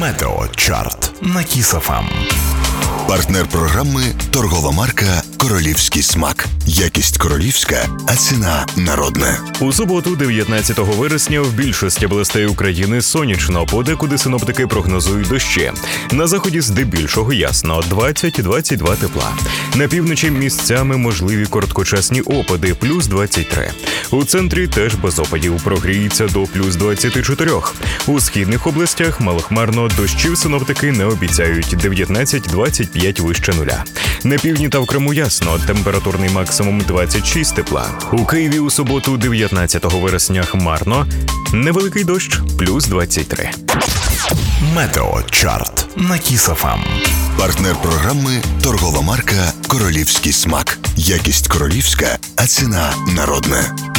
Метеочарт на Кіс ФМ. Партнер програми – торгова марка «Королівський смак». Якість королівська, а ціна народна. У суботу, 19 вересня, в більшості областей України сонячно, подекуди синоптики прогнозують дощі. На заході здебільшого ясно – 20-22 тепла. На півночі місцями можливі короткочасні опади – плюс 23. У центрі теж без опадів, прогріється до плюс 24. У східних областях малохмарно, дощів синоптики не обіцяють – 19-25 вище нуля. На півдні та в Криму ясно, температурний максимум 26 тепла. У Києві у суботу, 19 вересня, хмарно, невеликий дощ, плюс 23. Метеочарт на Кіс ФМ. Партнер програми – торгова марка «Королівський смак». Якість королівська, а ціна народна.